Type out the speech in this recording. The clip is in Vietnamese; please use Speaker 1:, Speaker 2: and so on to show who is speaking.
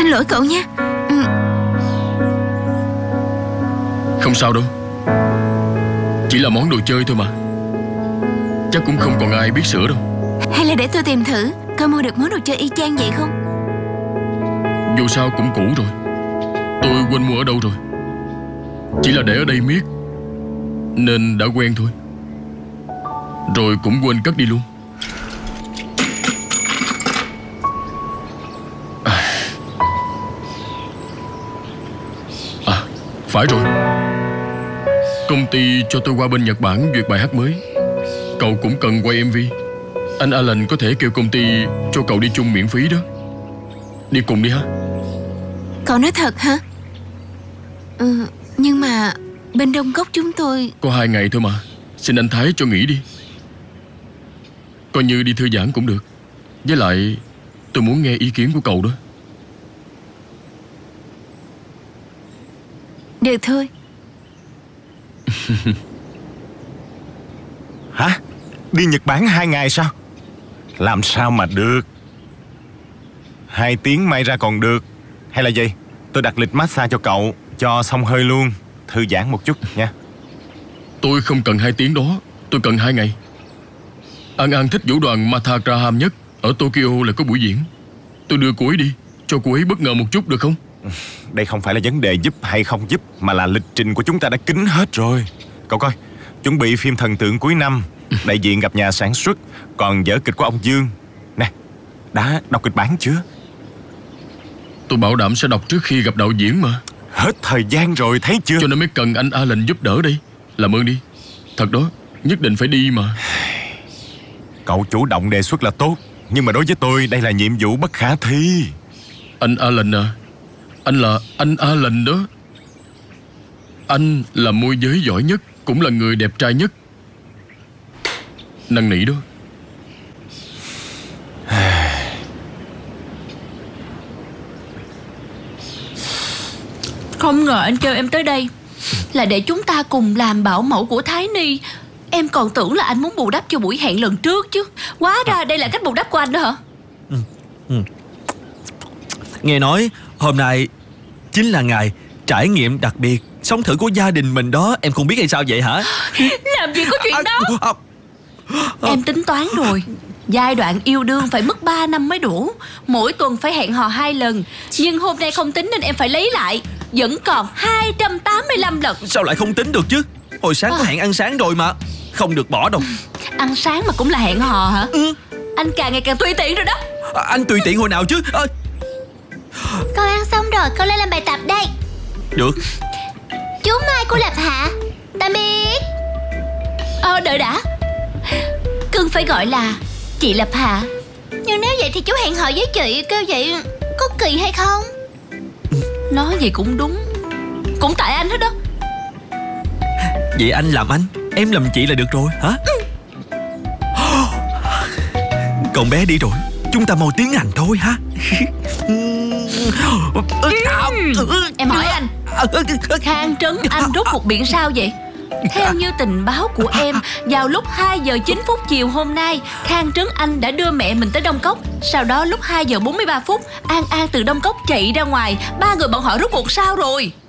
Speaker 1: Xin lỗi cậu nha.
Speaker 2: Không sao đâu, chỉ là món đồ chơi thôi mà. Chắc cũng không còn ai biết sửa đâu.
Speaker 1: Hay là để tôi tìm thử coi mua được món đồ chơi y chang vậy không?
Speaker 2: Dù sao cũng cũ rồi, tôi quên mua ở đâu rồi. Chỉ là để ở đây miết nên đã quen thôi. Rồi cũng quên cất đi luôn. Phải rồi, công ty cho tôi qua bên Nhật Bản duyệt bài hát mới. Cậu cũng cần quay MV. Anh Alan có thể kêu công ty cho cậu đi chung miễn phí đó. Đi cùng đi ha.
Speaker 1: Cậu nói thật hả? Nhưng mà bên Đông Cốc chúng tôi
Speaker 2: có 2 ngày thôi mà. Xin anh Thái cho nghỉ đi. Coi như đi thư giãn cũng được. Với lại tôi muốn nghe ý kiến của cậu đó.
Speaker 1: được thôi.
Speaker 3: Hả? Đi Nhật Bản 2 ngày sao? Làm sao mà được? 2 tiếng may ra còn được. Hay là gì? Tôi đặt lịch massage cho cậu, cho xong hơi luôn. Thư giãn một chút nha.
Speaker 2: Tôi không cần 2 tiếng đó, tôi cần 2 ngày. An thích vũ đoàn Martha Graham nhất. Ở Tokyo là có buổi diễn. Tôi đưa cô ấy đi, cho cô ấy bất ngờ một chút được không?
Speaker 3: Đây không phải là vấn đề giúp hay không giúp, mà là lịch trình của chúng ta đã kín hết rồi. Cậu coi, chuẩn bị phim thần tượng cuối năm, đại diện gặp nhà sản xuất, còn vở kịch của ông Dương. Nè, đã đọc kịch bản chưa?
Speaker 2: Tôi bảo đảm sẽ đọc trước khi gặp đạo diễn mà.
Speaker 3: Hết thời gian rồi, thấy chưa?
Speaker 2: Cho nên mới cần anh Alan giúp đỡ đây. Làm ơn đi. Thật đó, nhất định phải đi mà.
Speaker 3: Cậu chủ động đề xuất là tốt, nhưng mà đối với tôi đây là nhiệm vụ bất khả thi.
Speaker 2: Anh Alan à, anh là anh Alan đó. Anh là môi giới giỏi nhất, cũng là người đẹp trai nhất. Năn nỉ đó.
Speaker 4: Không ngờ anh kêu em tới đây là để chúng ta cùng làm bảo mẫu của Thái Ni. Em còn tưởng là anh muốn bù đắp cho buổi hẹn lần trước chứ. Hóa ra đây là cách bù đắp của anh đó hả?
Speaker 5: Nghe nói hôm nay chính là ngày trải nghiệm đặc biệt sống thử của gia đình mình đó. Em không biết hay sao vậy hả?
Speaker 4: Làm gì có chuyện đó. Em tính toán rồi. Giai đoạn yêu đương phải mất 3 năm mới đủ. Mỗi tuần phải hẹn hò 2 lần. Nhưng hôm nay không tính nên em phải lấy lại. Vẫn còn 285 lần.
Speaker 5: Sao lại không tính được chứ? Hồi sáng có hẹn ăn sáng rồi mà. Không được bỏ đâu.
Speaker 4: Ăn sáng mà cũng là hẹn hò hả? Anh càng ngày càng tùy tiện rồi đó.
Speaker 5: Anh tùy tiện hồi nào chứ?
Speaker 6: Con ăn xong rồi, con lên làm bài tập đây.
Speaker 5: Được.
Speaker 6: Chú Mai của Lập Hạ. Tạm biệt.
Speaker 4: Đợi đã. Cưng phải gọi là chị Lập Hạ.
Speaker 6: Nhưng nếu vậy thì chú hẹn hò với chị, kêu vậy có kỳ hay không?
Speaker 4: Nói gì cũng đúng. Cũng tại anh hết đó.
Speaker 5: Vậy anh làm anh, em làm chị là được rồi hả? Con bé đi rồi, chúng ta mau tiến hành thôi ha.
Speaker 4: Em hỏi anh, Khang Trấn Anh rốt cuộc biển sao vậy? Theo như tình báo của em, vào lúc 2 giờ 9 phút chiều hôm nay, Khang Trấn Anh đã đưa mẹ mình tới Đông Cốc. Sau đó lúc 2 giờ 43 phút, An từ Đông Cốc chạy ra ngoài. 3 người bọn họ rốt cuộc sao rồi?